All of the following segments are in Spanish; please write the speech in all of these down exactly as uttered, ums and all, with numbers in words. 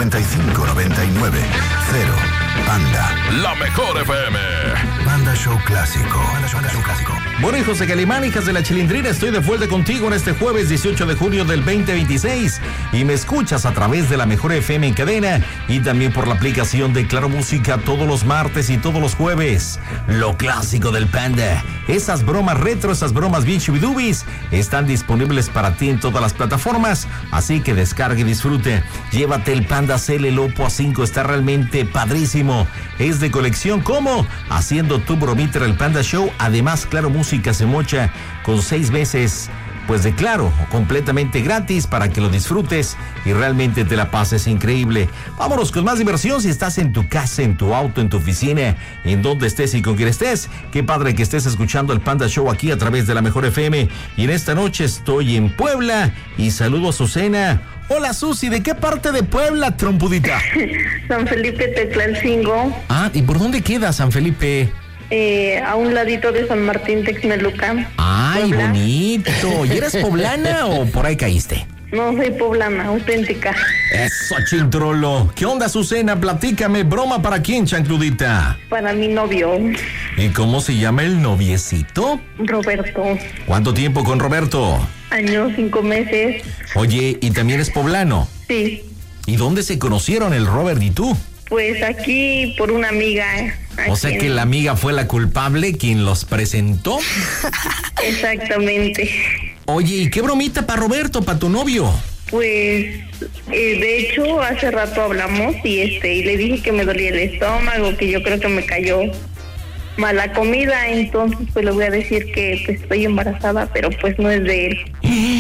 cincuenta y cinco noventa y nueve. Cero. Panda. La mejor F M. Panda Show Clásico. Panda Show, Panda Show Clásico. Bueno, hijos de Calimán, hijas de la Chilindrina, estoy de vuelta contigo en este jueves dieciocho de junio del veinte veintiséis y me escuchas a través de la mejor F M en cadena y también por la aplicación de Claro Música todos los martes y todos los jueves. Lo clásico del Panda, esas bromas retro, esas bromas bien chubidubis, están disponibles para ti en todas las plataformas, así que descargue y disfrute. Llévate el Panda C L Lopo A cinco, está realmente padrísimo. Es de colección, ¿cómo? Haciendo tu bromita el Panda Show. Además, Claro Música se mocha con seis meses, pues de Claro, completamente gratis para que lo disfrutes y realmente te la pases increíble. Vámonos con más diversión. Si estás en tu casa, en tu auto, en tu oficina, en donde estés y con quien estés, qué padre que estés escuchando el Panda Show aquí a través de la mejor F M. Y en esta noche estoy en Puebla y saludo a Azucena. Hola, Susi, ¿de qué parte de Puebla, trompudita? San Felipe Teclalcingo. Ah, ¿y por dónde queda San Felipe? Eh, a un ladito de San Martín Texmelucan. Ay, Puebla. Bonito. ¿Y eres poblana o por ahí caíste? No, soy poblana, auténtica. Eso, chintrolo. ¿Qué onda, Azucena? Platícame. ¿Broma para quién, chancludita? Para mi novio, ¿Y cómo se llama el noviecito? Roberto. ¿Cuánto tiempo con Roberto? Años, cinco meses. Oye, ¿y también es poblano? Sí. ¿Y dónde se conocieron el Robert y tú? Pues aquí por una amiga. O sea que la amiga fue la culpable, quien los presentó. Exactamente. Oye, ¿y qué bromita para Roberto, para tu novio? Pues, eh, de hecho, hace rato hablamos y este y le dije que me dolía el estómago, que yo creo que me cayó mala comida, entonces pues le voy a decir que pues, estoy embarazada, pero pues no es de él.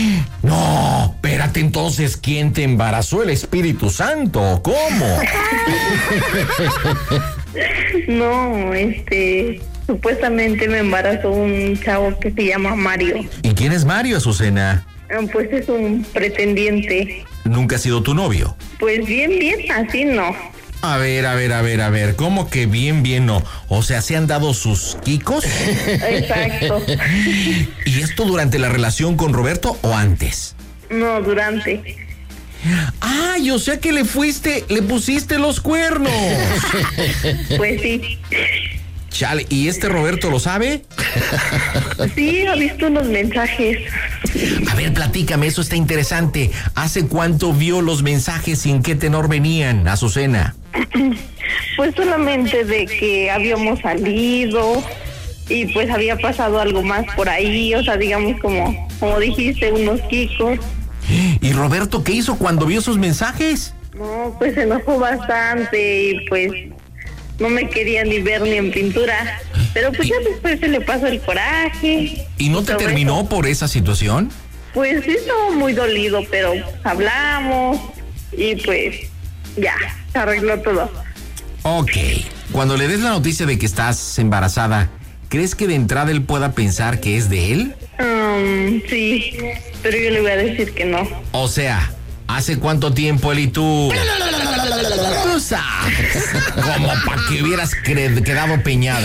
No, espérate entonces, ¿quién te embarazó? ¿El Espíritu Santo? ¿Cómo? No, este, supuestamente me embarazó un chavo que se llama Mario. ¿Y quién es Mario, Azucena? Pues es un pretendiente. ¿Nunca ha sido tu novio? Pues bien, bien, así no. A ver, a ver, a ver, a ver, ¿cómo que bien, bien no? O sea, ¿se han dado sus quicos? Exacto. ¿Y esto durante la relación con Roberto o antes? No, durante. ¡Ay, o sea que le fuiste, le pusiste los cuernos! Pues sí. Chale, ¿y este Roberto lo sabe? Sí, ha visto unos mensajes. A ver, platícame, eso está interesante. ¿Hace cuánto vio los mensajes y en qué tenor venían, Azucena? Pues solamente de que habíamos salido y pues había pasado algo más por ahí, o sea, digamos como, como dijiste, unos quicos. ¿Y Roberto qué hizo cuando vio esos mensajes? No, pues se enojó bastante y pues no me quería ni ver ni en pintura. Pero pues ya después se le pasó el coraje. ¿Y no te todo terminó eso. por esa situación? Pues sí, estaba muy dolido, pero hablamos y pues ya, se arregló todo. Ok, cuando le des la noticia de que estás embarazada, ¿crees que de entrada él pueda pensar que es de él? Um, sí, pero yo le voy a decir que no. O sea, ¿hace cuánto tiempo él y tú? Tú sabes, como para que hubieras cre- quedado peñada.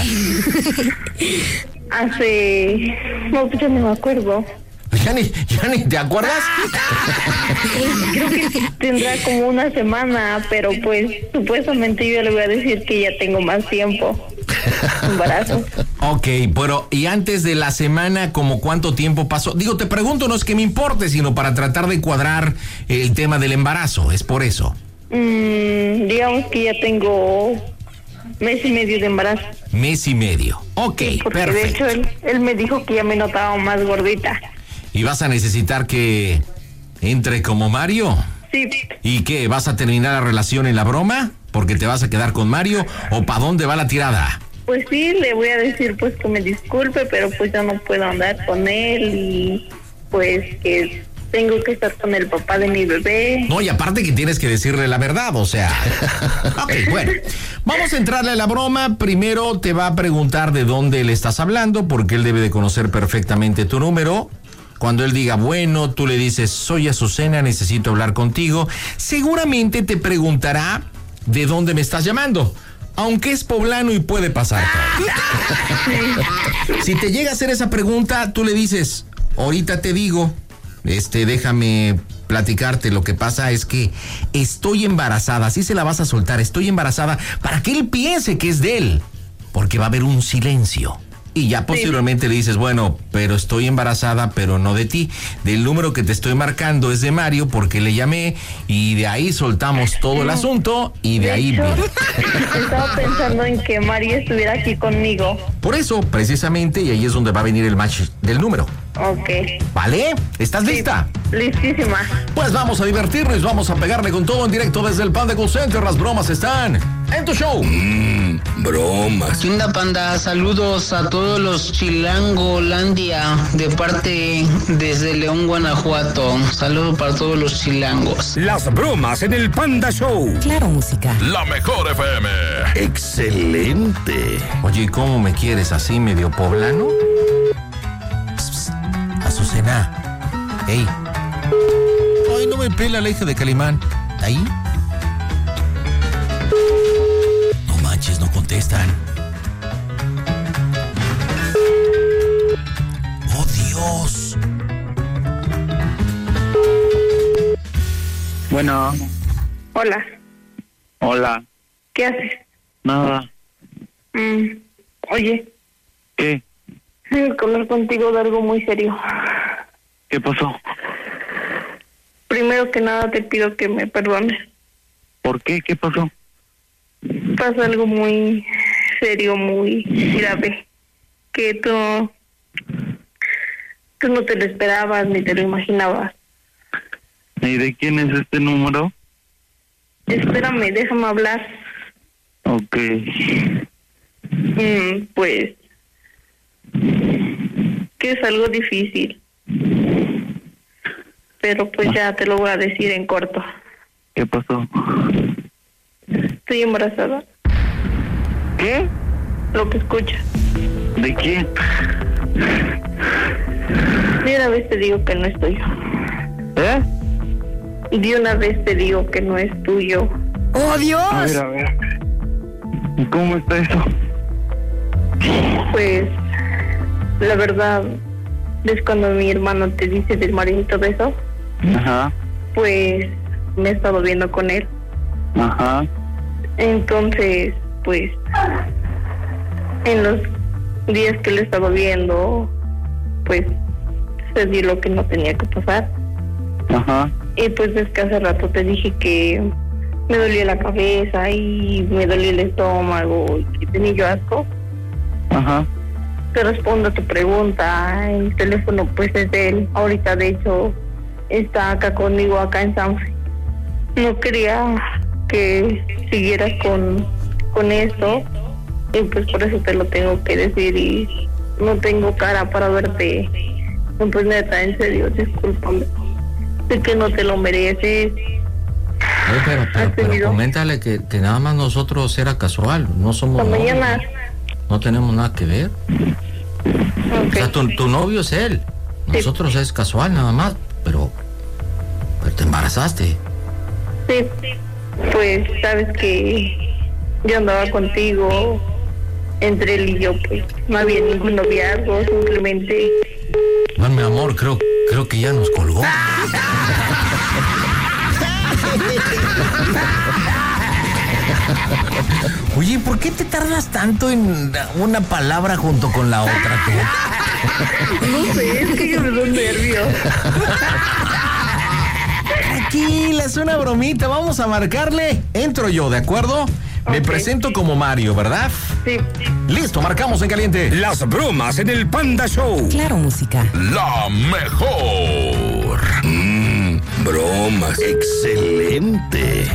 Hace... no, pues ya no me acuerdo. ¿Ya ni, ya ni te acuerdas? Creo que tendrá como una semana, pero pues supuestamente yo le voy a decir que ya tengo más tiempo. Embarazo. Ok, pero ¿y antes de la semana, como cuánto tiempo pasó? Digo, te pregunto, no es que me importe, sino para tratar de cuadrar el tema del embarazo, es por eso. Mm, digamos que ya tengo mes y medio de embarazo. Mes y medio. Ok, Porque perfecto. de hecho él, él me dijo que ya me notaba más gordita. ¿Y vas a necesitar que entre como Mario? Sí. ¿Y qué? ¿Vas a terminar la relación en la broma? ¿Porque te vas a quedar con Mario? ¿O para dónde va la tirada? Pues sí, le voy a decir pues que me disculpe, pero pues yo no puedo andar con él y pues que tengo que estar con el papá de mi bebé. No, y aparte que tienes que decirle la verdad, o sea... Ok, bueno, vamos a entrarle a la broma. Primero te va a preguntar de dónde le estás hablando, porque él debe de conocer perfectamente tu número. Cuando él diga, bueno, tú le dices, soy Azucena, necesito hablar contigo. Seguramente te preguntará de dónde me estás llamando, aunque es poblano y puede pasar. Si te llega a hacer esa pregunta, tú le dices, ahorita te digo, este, déjame platicarte. Lo que pasa es que estoy embarazada, así se la vas a soltar, estoy embarazada, para que él piense que es de él, porque va a haber un silencio. Y ya posteriormente sí le dices, bueno, pero estoy embarazada, pero no de ti. Del número que te estoy marcando es de Mario, porque le llamé, y de ahí soltamos todo el asunto, y de, de ahí... Hecho, estaba pensando en que Mario estuviera aquí conmigo. Por eso, precisamente, y ahí es donde va a venir el match del número. Ok. ¿Vale? ¿Estás sí, lista? Listísima. Pues vamos a divertirnos, vamos a pegarle con todo en directo desde el Panda Call Center. Las bromas están en tu show. Mmm, bromas. ¿Qué onda, Panda? Saludos a todos los Chilangolandia de parte desde León, Guanajuato. Saludos para todos los chilangos. Las bromas en el Panda Show. Claro, música. La mejor F M. Excelente. Oye, ¿y cómo me quieres así, medio poblano? Psst, psst. Azucena. Ey. Ay, no me pela la hija de Calimán. ¿Ahí? No manches, no contestan. ¡Oh, Dios! Bueno. Hola. Hola. ¿Qué haces? Nada. Mm, oye. ¿Qué? Tengo que hablar contigo de algo muy serio. ¿Qué pasó? Primero que nada te pido que me perdones. ¿Por qué? ¿Qué pasó? Pasa algo muy serio, muy grave, que tú, tú no te lo esperabas ni te lo imaginabas. ¿Y de quién es este número? Espérame, déjame hablar. Ok. Mm, pues, que es algo difícil. Pero pues ya te lo voy a decir en corto. ¿Qué pasó? Estoy embarazada. ¿Qué? Lo que escuchas. ¿De quién? De una vez te digo que no es tuyo. ¿Eh? De una vez te digo que no es tuyo. ¡Oh, Dios! A ver, a ver. ¿Y cómo está eso? Pues, la verdad, es cuando mi hermano te dice del marido y todo eso, Ajá. pues me he estado viendo con él. Ajá. Entonces, pues, en los días que lo he estado viendo, pues, se dio lo que no tenía que pasar. Ajá. Y pues es que hace rato te dije que me dolía la cabeza y me dolía el estómago y que tenía yo asco. Ajá. Te respondo a tu pregunta, el teléfono pues es de él. Ahorita de hecho está acá conmigo, acá en Sanfre. No quería que siguieras con, con esto y pues por eso te lo tengo que decir y no tengo cara para verte. No, pues neta, en serio, discúlpame. Sé que no te lo mereces. Oye, pero, pero, pero coméntale que, que nada más nosotros era casual, no somos Hasta novios, mañana. no tenemos nada que ver. Okay. O sea, tu, tu novio es él, nosotros sí. Es casual nada más, pero, pero te embarazaste. Sí, pues sabes que yo andaba contigo, entre él y yo, pues no había ningún noviazgo, simplemente... Bueno, mi amor, creo, creo que ya nos colgó. Oye, ¿por qué te tardas tanto en una palabra junto con la otra, tú? No sé, es que yo me doy nervios. Tranquila, es una bromita, vamos a marcarle. Entro yo, ¿de acuerdo? Me Okay. presento como Mario, ¿verdad? Sí. Listo, marcamos en caliente. Las bromas en el Panda Show. Claro, música. La mejor. Mmm, bromas. Excelente.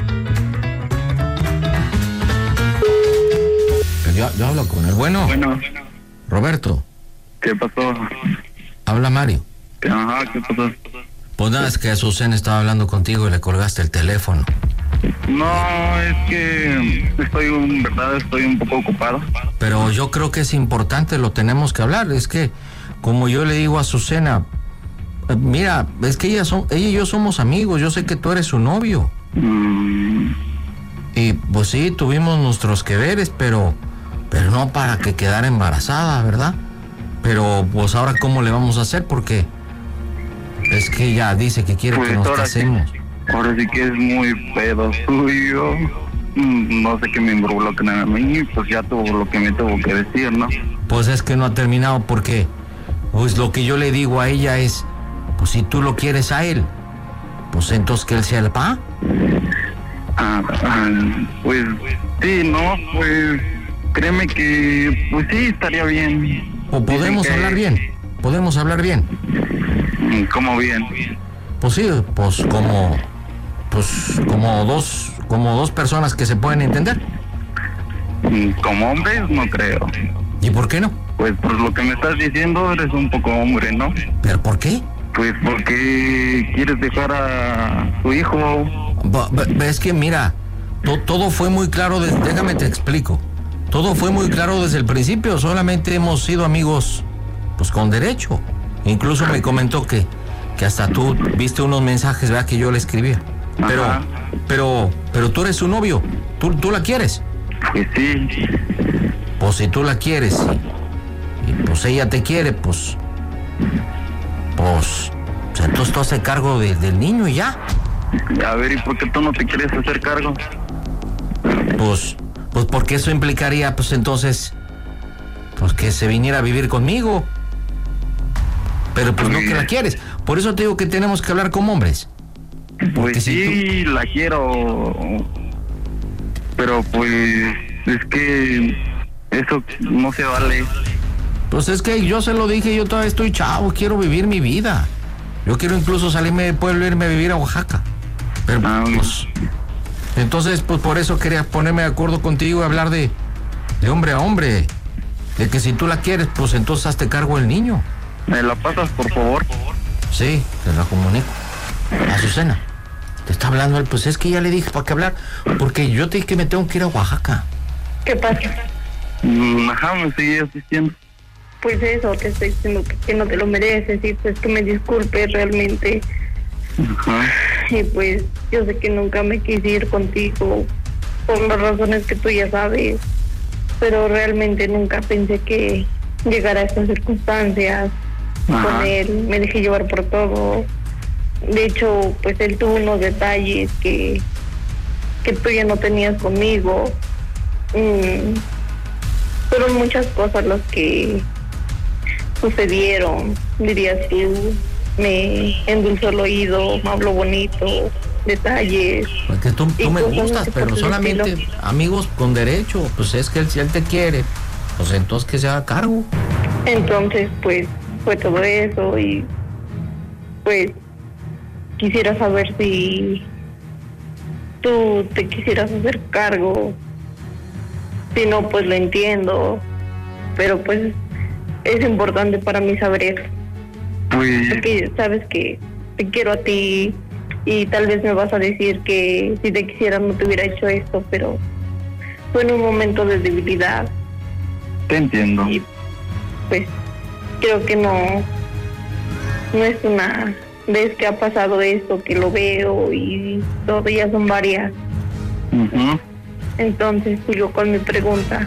Yo, yo hablo con el bueno. Bueno. Roberto, ¿Qué pasó? habla Mario. Ajá, ¿qué pasó? Pues nada, es que Azucena estaba hablando contigo y le colgaste el teléfono. No, es que estoy, en verdad, estoy un poco ocupado. Pero yo creo que es importante, lo tenemos que hablar. Es que, como yo le digo a Azucena, eh, mira, es que ella, son, ella y yo somos amigos, yo sé que tú eres su novio. Mm, Y pues sí, tuvimos nuestros que veres, pero, pero no para que quedara embarazada, ¿verdad? Pero pues ahora, ¿cómo le vamos a hacer? Porque Es que ella dice que quiere Pues que nos ahora sí. casemos. Ahora sí que es muy pedo suyo. Mm, No sé qué me involucran a mí, pues ya tuvo lo que me tuvo que decir, ¿no? Pues es que no ha terminado porque, pues lo que yo le digo a ella es, pues si tú lo quieres a él, pues entonces que él sea el papá. Ah, ah, pues sí, no, pues créeme que, pues sí, estaría bien. O podemos Dicen que- hablar bien, podemos hablar bien. Mm, ¿Cómo bien? Pues sí, pues como, pues como dos, como dos personas que se pueden entender. Mm, Como hombres, no creo. ¿Y por qué no? Pues por lo que me estás diciendo, eres un poco hombre, ¿no? ¿Pero por qué? Pues porque quieres dejar a tu hijo. Ba- ba- Es que mira, to- todo fue muy claro, de- déjame te explico. Todo fue muy claro desde el principio, solamente hemos sido amigos, pues con derecho. Incluso me comentó que, que hasta tú viste unos mensajes, ¿verdad? Que yo le escribía. Pero, Ajá. pero, pero tú eres su novio, tú, tú la quieres. Pues sí, Pues si tú la quieres y, y pues ella te quiere, pues, pues, pues entonces tú haces cargo de- del niño y ya. a ver, ¿y por qué tú no te quieres hacer cargo? Pues, pues porque eso implicaría, pues entonces, pues que se viniera a vivir conmigo. Pero pues no que la quieres. Por eso te digo que tenemos que hablar como hombres. Porque Pues si sí, la quiero, pero pues es que eso no se vale. Pues es que yo se lo dije, yo todavía estoy chavo, quiero vivir mi vida. Yo quiero incluso salirme del pueblo e irme a vivir a Oaxaca. Pero Ah, pues, entonces pues por eso quería ponerme de acuerdo contigo y hablar de, de hombre a hombre. De que si tú la quieres, pues entonces hazte cargo del niño. ¿Me la pasas, por favor? Sí, te la comunico. Azucena, te está hablando él, pues es que ya le dije para qué hablar, porque yo te dije que me tengo que ir a Oaxaca. ¿Qué pasa? Mm, Ajá, me sigues diciendo. Pues eso, te estoy diciendo que, que no te lo mereces y pues que me disculpes realmente. Ajá. Y pues yo sé que nunca me quise ir contigo por las razones que tú ya sabes, pero realmente nunca pensé que llegara a estas circunstancias. Ajá. Con él me dejé llevar por todo. De hecho, pues él tuvo unos detalles que, que tú ya no tenías conmigo. Mm, fueron muchas cosas las que sucedieron, dirías tú. Me endulzó el oído, me habló bonito, detalles. Porque tú, Y tú me cosas gustas, que pero por el solamente estilo. amigos con derecho. Pues es que él, si él te quiere, pues entonces que se haga cargo. Entonces, pues, fue todo eso y pues quisiera saber si tú te quisieras hacer cargo. Si no, pues lo entiendo, pero pues es importante para mí saber eso, Pues, porque sabes que te quiero a ti y tal vez me vas a decir que si te quisiera no te hubiera hecho esto, pero fue en un momento de debilidad te entiendo. y pues creo que no no es una vez que ha pasado esto que lo veo y todo, ya son varias. Ujú. Entonces sigo con mi pregunta.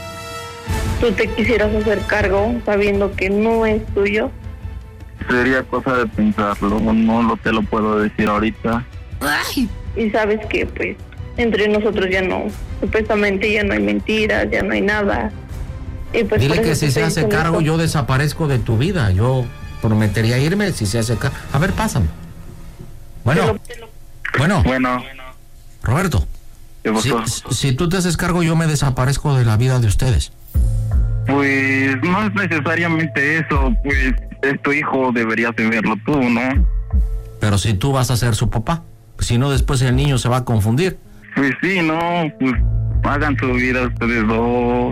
¿Tú te quisieras hacer cargo sabiendo que no es tuyo? Sería cosa de pensarlo, no lo te lo puedo decir ahorita. Y sabes que pues entre nosotros ya no, supuestamente ya no hay mentiras, ya no hay nada. Y pues Dile por que eso si te se estoy hace diciendo cargo, esto. yo desaparezco de tu vida. Yo prometería irme si se hace cargo. A ver, pásame. Bueno, bueno, Bueno, Roberto. ¿qué Si, pasó? si tú te haces cargo, yo me desaparezco de la vida de ustedes. Pues no es necesariamente eso, pues es tu hijo, deberías de verlo tú, ¿no? Pero si tú vas a ser su papá, si no después el niño se va a confundir. Pues sí, no, pues hagan su vida ustedes dos.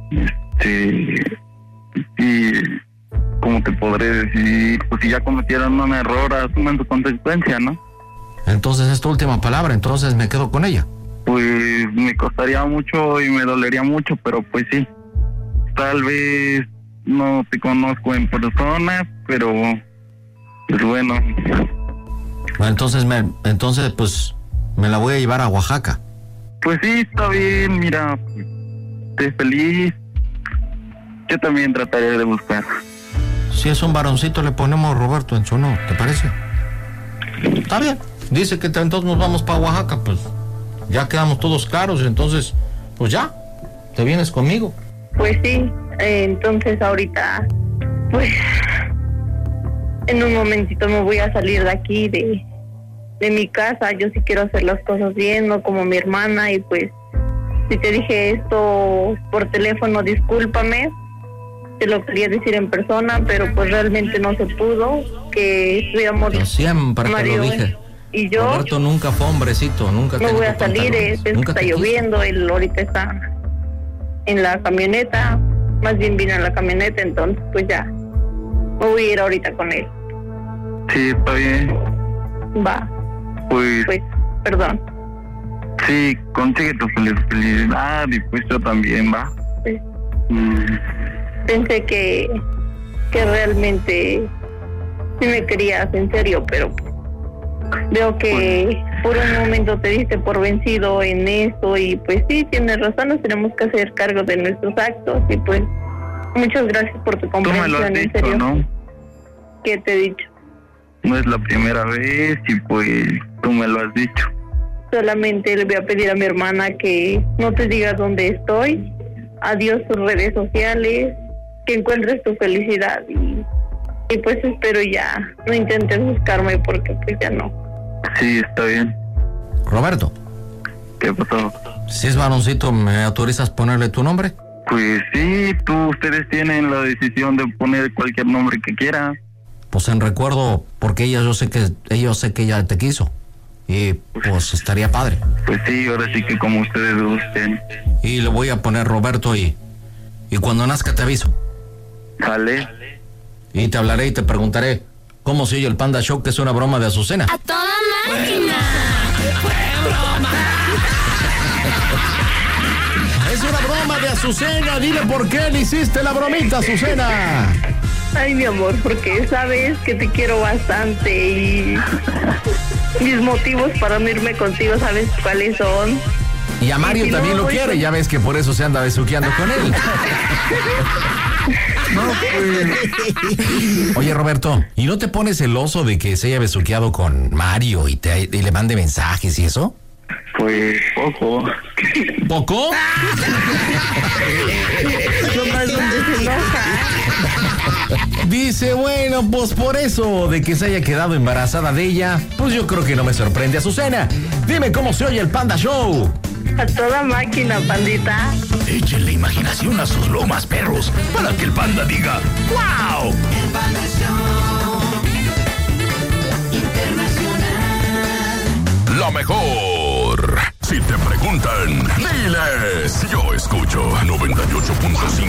Este, y como te podré decir, pues si ya cometieron un error, asuman su consecuencia, ¿no? Entonces es tu última palabra, entonces me quedo con ella. Pues me costaría mucho y me dolería mucho, pero pues sí. Tal vez no te conozco en persona, pero pues bueno. Bueno, entonces me, entonces pues me la voy a llevar a Oaxaca. Pues sí, está bien, mira, esté feliz. Yo también trataré de buscar. si es un varoncito le ponemos Roberto en su no, ¿te parece? Está bien. Dice que entonces nos vamos para Oaxaca, pues ya quedamos todos claros, entonces, pues ya, te vienes conmigo. Pues sí, eh, entonces ahorita, pues, en un momentito me voy a salir de aquí, de, de mi casa. Yo sí quiero hacer las cosas bien, no como mi hermana, y pues, si te dije esto por teléfono, discúlpame. Te lo quería decir en persona, pero pues realmente no se pudo, que estuviéramos... Yo siempre te Mario lo dije. Y yo... Roberto nunca fue hombrecito, nunca te no voy a salir, es, es está lloviendo, él ahorita está en la camioneta, más bien vino en la camioneta, entonces pues ya, me voy a ir ahorita con él. Sí, está bien. Va. Pues... Pues, perdón. Sí, consigue tu felicidad y pues yo también, va. Sí. Mm. Pensé que, que realmente sí me querías en serio, pero veo que por un momento te diste por vencido en eso y pues sí, tienes razón, nos tenemos que hacer cargo de nuestros actos y pues muchas gracias por tu comprensión. Tú me lo has dicho, en serio. ¿no? ¿Qué te he dicho? No es la primera vez y pues tú me lo has dicho. Solamente le voy a pedir a mi hermana que no te diga dónde estoy, adiós tus redes sociales, que encuentres tu felicidad y, y pues espero ya no intentes buscarme porque pues ya no. Sí, está bien. Roberto. ¿Qué pasó? Si es varoncito, ¿me autorizas ponerle tu nombre? Pues sí, tú, ustedes tienen la decisión de poner cualquier nombre que quieran. Pues en recuerdo, porque ella yo sé que ella sé que ella te quiso. Y pues estaría padre. Pues sí, ahora sí que como ustedes gusten. Y le voy a poner Roberto y, y cuando nazca te aviso. Sale. Y te hablaré y te preguntaré cómo se oye el Panda Show, que es una broma de Azucena. ¡A toda máquina! ¡Fue broma! Es una broma de Azucena. Dile por qué le hiciste la bromita, Azucena. Ay, mi amor, porque sabes que te quiero bastante y mis motivos para no irme contigo, ¿sabes cuáles son? Y a Mario si también no, lo voy quiere, con... ya ves que por eso se anda besuqueando con él. No, pues... Oye, Roberto, ¿y no te pones celoso de que se haya besuqueado con Mario y, te, y le mande mensajes y eso? Pues poco. ¿Poco? Dice, bueno, pues por eso de que se haya quedado embarazada de ella, pues yo creo que no me sorprende, Azucena. Dime cómo se oye el Panda Show. A toda máquina, pandita. Échenle imaginación a sus lomas, perros, para que el panda diga ¡wow! El Panda Show Internacional. Lo mejor. Si te preguntan, diles, yo escucho noventa y ocho punto cinco.